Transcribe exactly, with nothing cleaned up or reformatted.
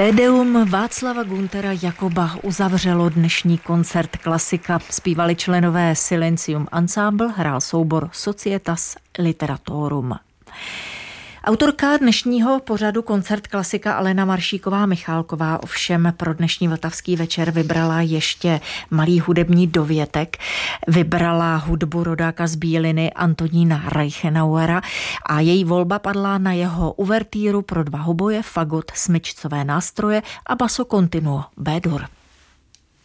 Te Deum Václava Günthera Jakoba uzavřelo dnešní koncert klasika. Zpívali členové Silencium Ensemble, hrál soubor Societas Literatorum. Autorka dnešního pořadu Koncert klasika Alena Maršíková-Michálková ovšem pro dnešní vltavský večer vybrala ještě malý hudební dovětek. Vybrala hudbu rodáka z Bíliny Antonína Reichenauera a její volba padla na jeho uvertýru pro dva hoboje, fagot, smyčcové nástroje a basso continuo B-dur.